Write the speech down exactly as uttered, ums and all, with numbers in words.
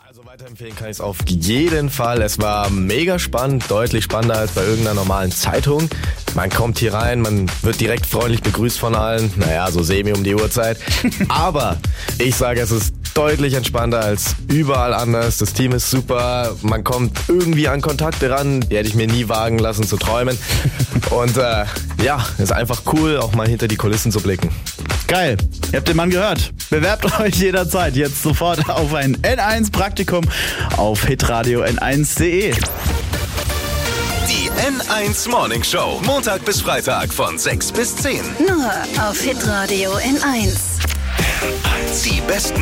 Also weiterempfehlen kann ich es auf jeden Fall. Es war mega spannend, deutlich spannender als bei irgendeiner normalen Zeitung. Man kommt hier rein, man wird direkt freundlich begrüßt von allen. Naja, so semi um die Uhrzeit. Aber ich sage, es ist deutlich entspannter als überall anders. Das Team ist super, man kommt irgendwie an Kontakte ran, die hätte ich mir nie wagen lassen zu träumen. Und äh, ja, ist einfach cool, auch mal hinter die Kulissen zu blicken. Geil, ihr habt den Mann gehört. Bewerbt euch jederzeit jetzt sofort auf ein N eins Praktikum auf hitradio n eins punkt de. Die N eins Morning Show, Montag bis Freitag von sechs bis zehn. Nur auf Hitradio N eins. Die besten